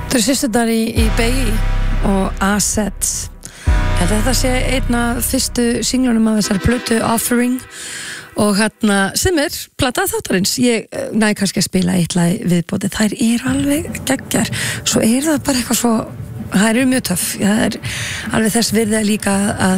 Þetta eru systurnar í Begi og Assets. Þetta sé einn af fyrstu singlunum af þessari plötu Offering og hérna sem plata þáttarins. Ég næ kannski að spila eitt lag viðbótið. Þær alveg geggjar. Svo það bara eitthvað svo, það mjög töff. Það alveg þess virði líka að